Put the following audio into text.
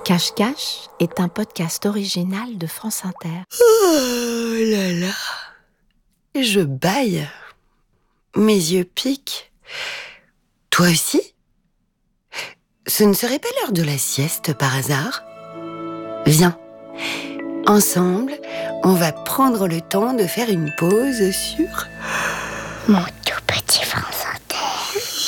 Cache-Cache est un podcast original de France Inter. Oh là là, je bâille. Mes yeux piquent. Toi aussi ? Ce ne serait pas l'heure de la sieste par hasard ? Viens, ensemble, on va prendre le temps de faire une pause sur Mon